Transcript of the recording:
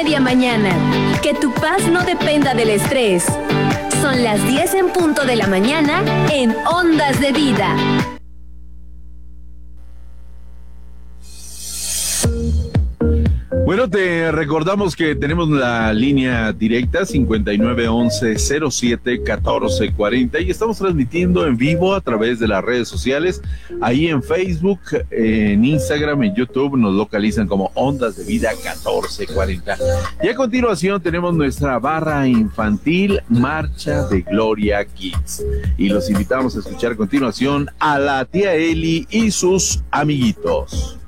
media mañana. Que tu paz no dependa del estrés. Son las 10 en punto de la mañana en Ondas de Vida. Bueno, te recordamos que tenemos la línea directa 5911-07-1440 y estamos transmitiendo en vivo a través de las redes sociales, ahí en Facebook, en Instagram, en YouTube, nos localizan como Ondas de Vida 1440. Y a continuación tenemos nuestra barra infantil Marcha de Gloria Kids. Y los invitamos a escuchar a continuación a la tía Eli y sus amiguitos.